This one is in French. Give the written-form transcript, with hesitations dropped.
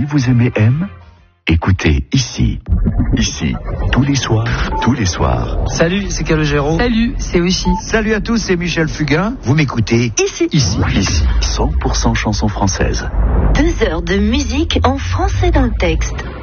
Si vous aimez M, écoutez ici. Ici, tous les soirs. Salut, c'est Calogero. Salut, c'est aussi. Salut à tous, c'est Michel Fugain. Vous m'écoutez Ici. 100% chansons françaises. 2 heures de musique en français dans le texte.